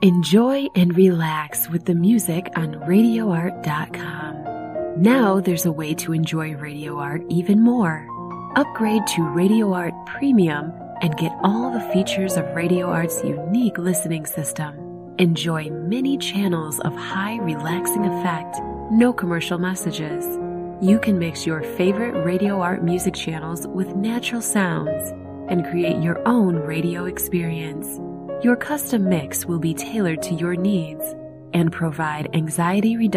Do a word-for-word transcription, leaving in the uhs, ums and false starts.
Enjoy and relax with the music on radio art dot com. Now there's a way to enjoy Radio Art even more. Upgrade to Radio Art Premium and get all the features of Radio Art's unique listening system. Enjoy many channels of high relaxing effect, no commercial messages. You can mix your favorite Radio Art music channels with natural sounds and create your own radio experience. Your custom mix will be tailored to your needs and provide anxiety reduction